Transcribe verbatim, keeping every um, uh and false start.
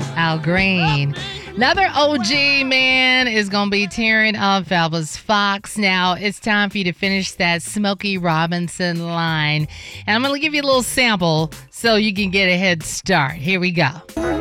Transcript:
Al Green. Another O G, man, is going to be tearing up Elvis Fox. Now, it's time for you to finish that Smokey Robinson line. And I'm going to give you a little sample so you can get a head start. Here we go.